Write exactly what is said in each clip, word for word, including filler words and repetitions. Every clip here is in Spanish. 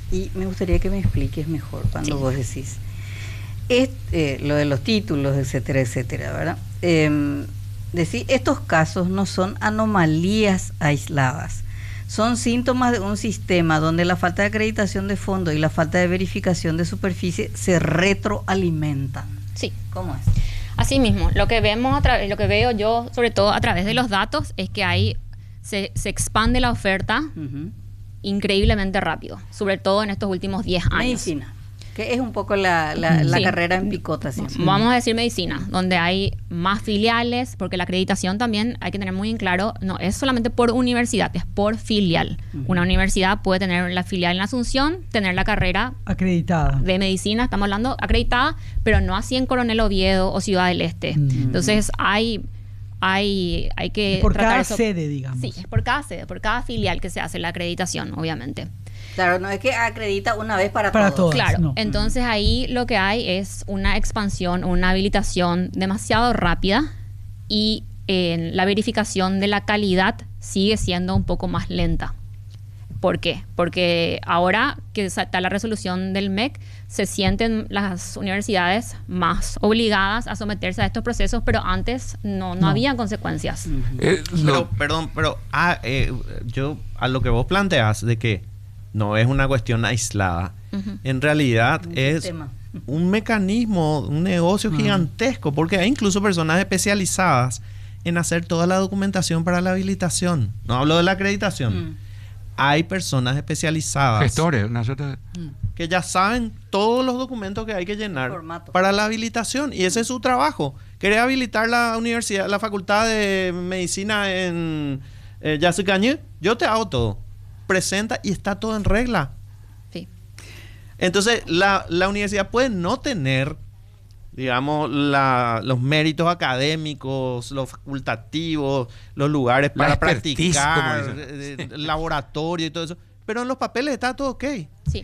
Y me gustaría que me expliques mejor cuando Sí. vos decís es, eh, lo de los títulos, etcétera, etcétera, ¿verdad? Eh, decir, estos casos no son anomalías aisladas, son síntomas de un sistema donde la falta de acreditación de fondo y la falta de verificación de superficie se retroalimentan. Sí. ¿Cómo es? Así mismo, lo que vemos a través, lo que veo yo, sobre todo a través de los datos, es que hay se, se expande la oferta Uh-huh. increíblemente rápido, sobre todo en estos últimos diez años. Medicina, que es un poco la, la, la Sí. carrera en picota siempre. Vamos a decir medicina, donde hay más filiales, porque la acreditación también hay que tener muy en claro, no es solamente por universidad, es por filial. Uh-huh. Una universidad puede tener la filial en Asunción, tener la carrera Acreditada. de medicina, estamos hablando acreditada, pero no así en Coronel Oviedo o Ciudad del Este. Uh-huh. Entonces hay, hay, hay que Es por tratar cada eso. sede, digamos. Sí, es por cada sede, por cada filial que se hace la acreditación, obviamente. Claro, no es que acredita una vez para, Para todos. todos. Claro, no. entonces ahí lo que hay es una expansión, una habilitación demasiado rápida y eh, la verificación de la calidad sigue siendo un poco más lenta. ¿Por qué? Porque ahora que está la resolución del M E C, se sienten las universidades más obligadas a someterse a estos procesos, pero antes no, no, No. habían consecuencias. Uh-huh. Eh, Pero, lo- perdón, pero ah, eh, yo a lo que vos planteas de que no es una cuestión aislada, Ujú. en realidad Un es sistema. un mecanismo, un negocio Ah. gigantesco, porque hay incluso personas especializadas en hacer toda la documentación para la habilitación. No hablo de la acreditación. Mm. Hay personas especializadas Gestores, una suerte de- que ya saben todos los documentos que hay que llenar Formato. para la habilitación, y ese es su trabajo. ¿Querés habilitar la universidad, la facultad de medicina en eh, Yacycañé? Yo te hago todo. Presenta y está todo en regla. Sí. Entonces, la, la universidad puede no tener, digamos, la- los méritos académicos, los facultativos, los lugares La para expertise, practicar, como dicen. eh, eh, laboratorio y todo eso. Pero en los papeles está todo ok. Sí.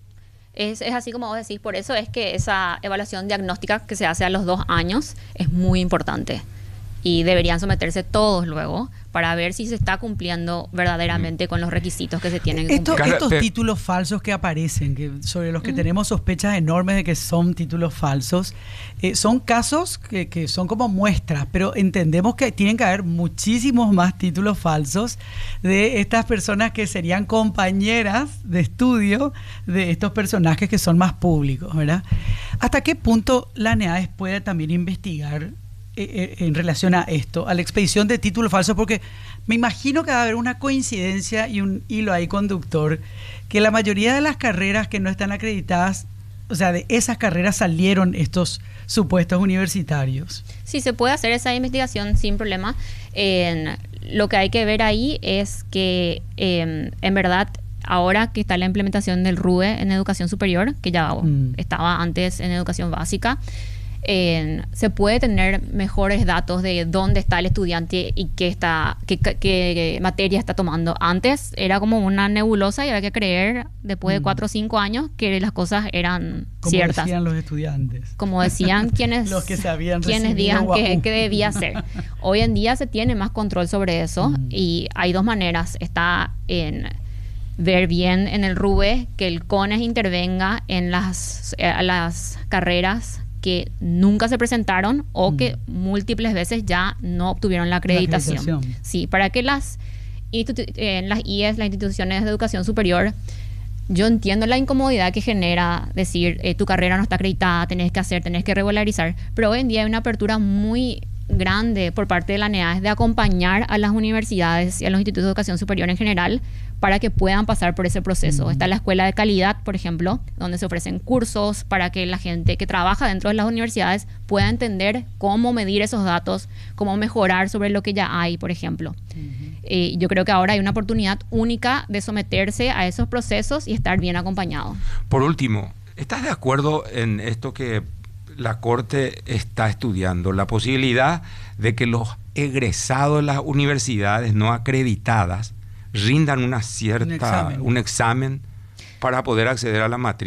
Es, es así como vos decís, por eso es que esa evaluación diagnóstica que se hace a los dos años es muy importante. Y deberían someterse todos luego para ver si se está cumpliendo verdaderamente con los requisitos que se tienen que Esto- cumplir. Cara, estos pe- títulos falsos que aparecen, que sobre los que tenemos sospechas enormes de que son títulos falsos, eh, son casos que, que son como muestras, pero entendemos que tienen que haber muchísimos más títulos falsos de estas personas que serían compañeras de estudio de estos personajes que son más públicos, ¿verdad? ¿Hasta qué punto la NEAES puede también investigar eh, en relación a esto, a la expedición de títulos falsos? Porque me imagino que va a haber una coincidencia y un hilo ahí conductor, que la mayoría de las carreras que no están acreditadas, o sea, de esas carreras salieron estos supuestos universitarios. Sí, se puede hacer esa investigación sin problema. En- lo que hay que ver ahí es que, eh, en verdad, ahora que está la implementación del R U E en educación superior, que ya Mm. estaba antes en educación básica, eh, se puede tener mejores datos de dónde está el estudiante y qué está, qué, qué- qué materia está tomando. Antes era como una nebulosa y había que creer, después de Mm. cuatro o cinco años, que las cosas eran Como ciertas. decían los estudiantes. Como decían quienes, Los que se habían quienes recibido digan que, guau. que debía ser. Hoy en día se tiene más control sobre eso Mm. y hay dos maneras. Está en ver bien en el R U E que el CONES intervenga en las, eh, las carreras que nunca se presentaron o Mm. que múltiples veces ya no obtuvieron la acreditación. acreditación. Sí, para que las, institu- eh, las I E S, las instituciones de educación superior, yo entiendo la incomodidad que genera decir eh, tu carrera no está acreditada, tenés que hacer, tenés que regularizar, pero hoy en día hay una apertura muy grande por parte de la NEAES de acompañar a las universidades y a los institutos de educación superior en general para que puedan pasar por ese proceso. Ujú. Está la escuela de calidad, por ejemplo, donde se ofrecen cursos para que la gente que trabaja dentro de las universidades pueda entender cómo medir esos datos, cómo mejorar sobre lo que ya hay, por ejemplo. Eh, yo creo que ahora hay una oportunidad única de someterse a esos procesos y estar bien acompañado. Por último, ¿estás de acuerdo en esto que la Corte está estudiando? La posibilidad de que los egresados de las universidades no acreditadas rindan una cierta, Un examen. un examen para poder acceder a la matrícula.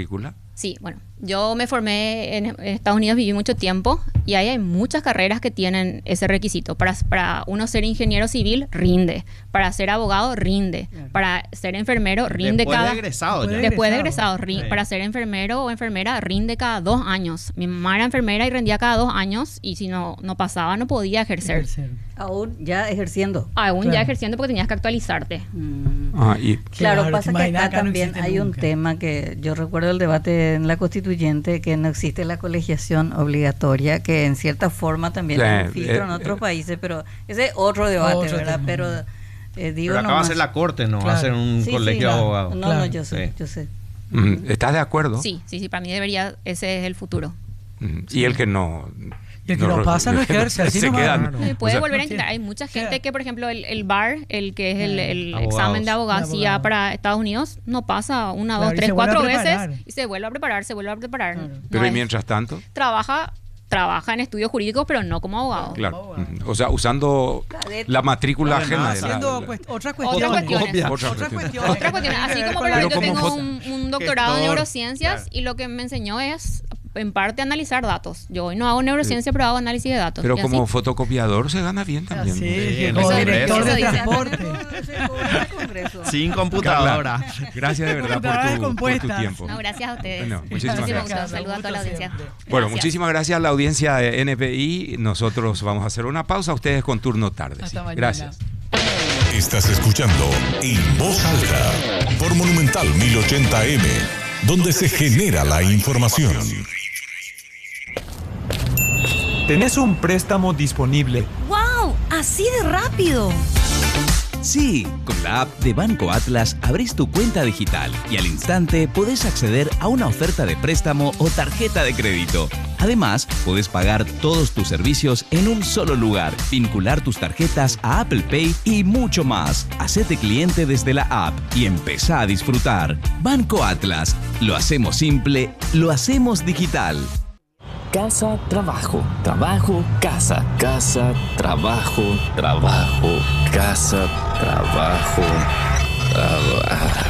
Sí, bueno, yo me formé en Estados Unidos, viví mucho tiempo y ahí hay muchas carreras que tienen ese requisito. Para, para uno ser ingeniero civil, rinde. Para ser abogado, rinde. Claro. Para ser enfermero, rinde después cada... De egresado, ya. Después de egresado. Rin, sí. Para ser enfermero o enfermera, rinde cada dos años. Mi mamá era enfermera y rendía cada dos años y si no, no pasaba, no podía ejercer. Ejercer. Aún ya ejerciendo. Aún Claro. ya ejerciendo porque tenías que actualizarte. Mm. Ah, y Claro, Claro, pasa te que imaginas, acá acá no también existe hay un nunca. tema que yo recuerdo el debate en la Constituyente, que no existe la colegiación obligatoria, que en cierta forma también Sí, es un filtro eh, en otros eh, países, pero ese es otro debate, Otro ¿verdad? tema. Pero eh, digo Pero acá va a nomás- ser la corte, no va a Claro. ser un Sí, sí, colegio de claro. abogados. No, Claro. no, yo sé, Sí. yo sé. mm, ¿estás de acuerdo? Sí, sí, sí, para mí debería, ese es el futuro. Mm, Y el que no... Y el que no pasa, no ejerce, así se nomás. quedan. Claro. Eh, O Puede sea, volver a no intentar. tiene- Hay mucha Queda. gente que, por ejemplo, el, el B A R, el que es el, el Abogados. examen de De abogacía abogado. para Estados Unidos, no pasa una, Claro, dos, y tres, se vuelve a cuatro veces preparar. y se vuelve a preparar, se vuelve a preparar. Claro. No Pero y es- mientras tanto, trabaja, trabaja en estudios jurídicos, pero no como abogado. claro. mm, O sea, usando Cadete. la matrícula Claro, ajena. nada, de la- Haciendo la- cuest- otras Otras cuestiones. cuestiones. Otras Otras cuestiones. cuestiones. Otra cuestión, Tienen que así ver como con por la- Pero ejemplo yo como tengo foto- un, un doctorado en Gestor, neurociencias claro. y lo que me enseñó es, en parte, analizar datos. Yo hoy no hago neurociencia, pero hago análisis de datos. Pero Y como así. fotocopiador se gana bien también. Sí, ¿no? que en como el director Congreso. de Eso dice. transporte. Sin Carla, computadora. gracias de verdad por Computadoras tu, por tu compuestas. tiempo. No, gracias a ustedes. Bueno, muchísimas Muchísimo gracias. gusto. Saludos a toda la audiencia. Siempre. Bueno, Gracias. muchísimas gracias a la audiencia de N P I. Nosotros vamos a hacer una pausa. Ustedes con turno tarde. sí. Hasta mañana. Gracias. Estás escuchando En Voz Alta por Monumental mil ochenta M, donde se genera la información. ¿Tenés un préstamo disponible? ¡Wow! ¡Así de rápido! Sí, con la app de Banco Atlas abrís tu cuenta digital y al instante podés acceder a una oferta de préstamo o tarjeta de crédito. Además, podés pagar todos tus servicios en un solo lugar, vincular tus tarjetas a Apple Pay y mucho más. Hacete cliente desde la app y empezá a disfrutar. Banco Atlas. Lo hacemos simple, lo hacemos digital. Casa, trabajo, trabajo, casa, casa, trabajo, trabajo, casa, trabajo, trabajo.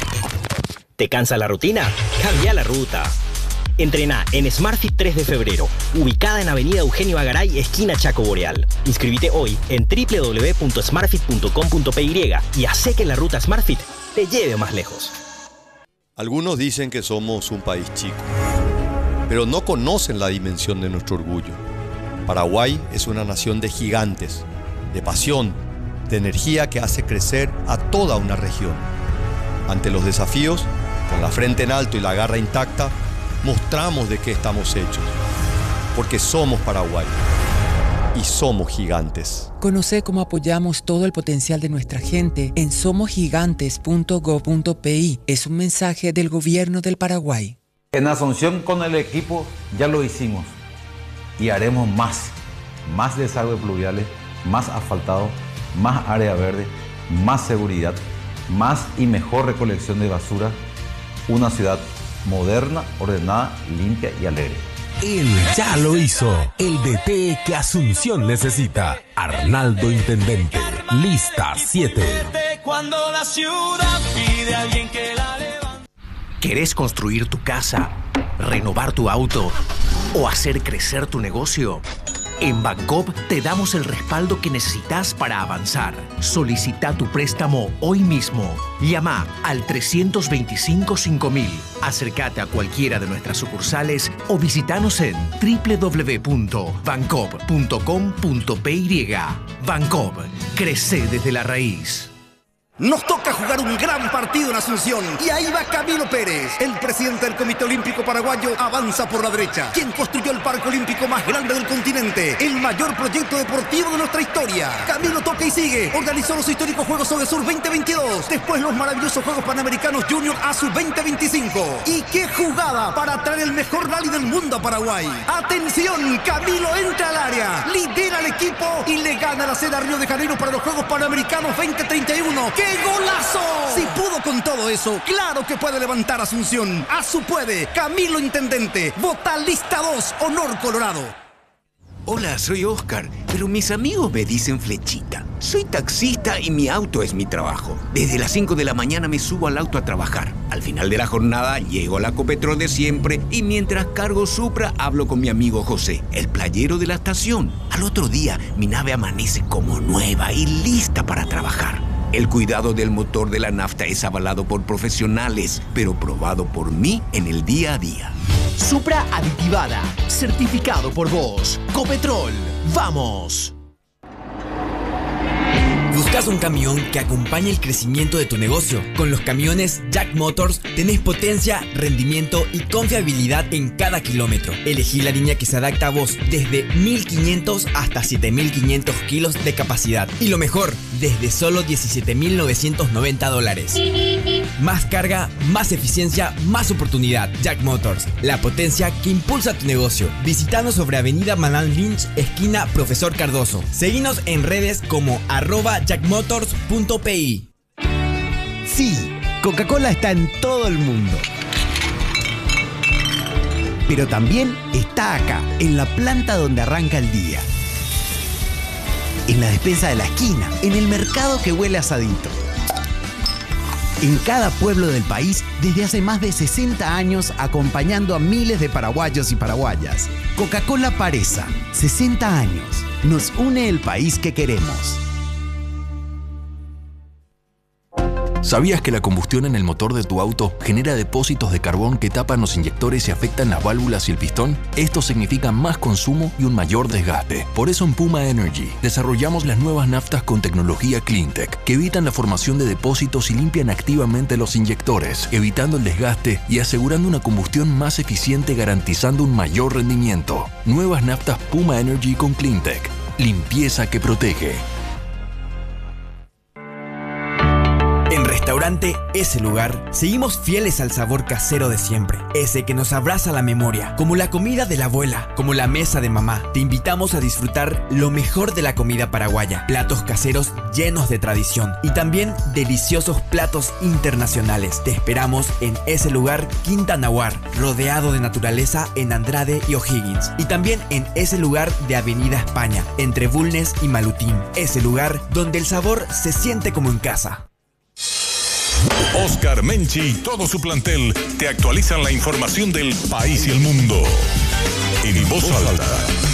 ¿Te cansa la rutina? Cambia la ruta. Entrená en SmartFit tres de febrero, ubicada en Avenida Eugenio Agaray, esquina Chaco Boreal. Inscribite hoy en doble u doble u doble u punto smartfit punto com punto p y y hacé que la ruta SmartFit te lleve más lejos. Algunos dicen que somos un país chico, pero no conocen la dimensión de nuestro orgullo. Paraguay es una nación de gigantes, de pasión, de energía que hace crecer a toda una región. Ante los desafíos, con la frente en alto y la garra intacta, mostramos de qué estamos hechos. Porque somos Paraguay y somos gigantes. Conoce cómo apoyamos todo el potencial de nuestra gente en somos gigantes punto gob punto pi. Es un mensaje del Gobierno del Paraguay. En Asunción con el equipo ya lo hicimos y haremos más, más desagües pluviales, más asfaltado, más área verde, más seguridad, más y mejor recolección de basura, una ciudad moderna, ordenada, limpia y alegre. Él ya lo hizo, el D T que Asunción necesita, Arnaldo Intendente, lista siete. Cuando la ciudad pide a alguien que la levante. ¿Querés construir tu casa, renovar tu auto o hacer crecer tu negocio? En Bancoop te damos el respaldo que necesitas para avanzar. Solicita tu préstamo hoy mismo. Llama al trescientos veinticinco cinco mil. Acércate a cualquiera de nuestras sucursales o visitanos en doble u doble u doble u punto bancoop punto com punto p y. Bancoop, crece desde la raíz. Nos toca jugar un gran partido en Asunción. Y ahí va Camilo Pérez. El presidente del Comité Olímpico Paraguayo avanza por la derecha. Quien construyó el Parque Olímpico más grande del continente. El mayor proyecto deportivo de nuestra historia. Camilo toca y sigue. Organizó los históricos Juegos Odesur veinte veintidós. Después los maravillosos Juegos Panamericanos Junior ASU veinte veinticinco. Y qué jugada para traer el mejor rally del mundo a Paraguay. ¡Atención! Camilo entra al área. Lidera al equipo y le gana la seda a Río de Janeiro para los Juegos Panamericanos veinte treinta y uno. ¡Qué golazo! Si pudo con todo eso, claro que puede levantar Asunción. Asu puede. Camilo Intendente. Vota lista dos, Honor Colorado. Hola, soy Oscar, pero mis amigos me dicen Flechita. Soy taxista y mi auto es mi trabajo. Desde las cinco de la mañana me subo al auto a trabajar. Al final de la jornada llego a la Copetrol de siempre y mientras cargo Supra hablo con mi amigo José, el playero de la estación. Al otro día mi nave amanece como nueva y lista para trabajar. El cuidado del motor de la nafta es avalado por profesionales, pero probado por mí en el día a día. Supra aditivada, certificado por Bosch. Copetrol, ¡vamos! ¿Buscas un camión que acompañe el crecimiento de tu negocio? Con los camiones Jack Motors tenés potencia, rendimiento y confiabilidad en cada kilómetro. Elegí la línea que se adapta a vos desde mil quinientos hasta siete mil quinientos kilos de capacidad. Y lo mejor, desde solo diecisiete mil novecientos noventa dólares. Más carga, más eficiencia, más oportunidad. Jack Motors, la potencia que impulsa tu negocio. Visitanos sobre Avenida Manuel Lynch, esquina Profesor Cardoso. Seguinos en redes como arroba jackmotors punto pi. Sí, Coca-Cola está en todo el mundo. Pero también está acá, en la planta donde arranca el día. En la despensa de la esquina, en el mercado que huele a asadito. En cada pueblo del país, desde hace más de sesenta años, acompañando a miles de paraguayos y paraguayas. Coca-Cola Paresa, sesenta años. Nos une el país que queremos. ¿Sabías que la combustión en el motor de tu auto genera depósitos de carbón que tapan los inyectores y afectan las válvulas y el pistón? Esto significa más consumo y un mayor desgaste. Por eso en Puma Energy desarrollamos las nuevas naftas con tecnología CleanTech que evitan la formación de depósitos y limpian activamente los inyectores, evitando el desgaste y asegurando una combustión más eficiente, garantizando un mayor rendimiento. Nuevas naftas Puma Energy con CleanTech. Limpieza que protege. En Restaurante Ese Lugar, seguimos fieles al sabor casero de siempre, ese que nos abraza la memoria, como la comida de la abuela, como la mesa de mamá. Te invitamos a disfrutar lo mejor de la comida paraguaya, platos caseros llenos de tradición y también deliciosos platos internacionales. Te esperamos en Ese Lugar Quinta Nahuar, rodeado de naturaleza en Andrade y O'Higgins, y también en Ese Lugar de Avenida España, entre Bulnes y Malutín. Ese Lugar donde el sabor se siente como en casa. Oscar Menchi y todo su plantel te actualizan la información del país y el mundo. En voz alta.